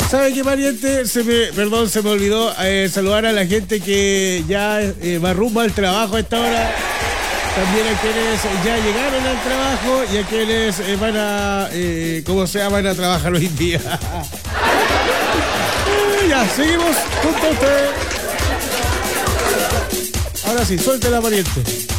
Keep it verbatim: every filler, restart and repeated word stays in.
¿Sabe qué, pariente? Se me, perdón, se me olvidó eh, saludar a la gente que ya eh, va rumbo al trabajo a esta hora. También a quienes ya llegaron al trabajo y a quienes eh, van a, eh, como sea, van a trabajar hoy día. Ya, seguimos junto a usted. Ahora sí, suelte la, pariente.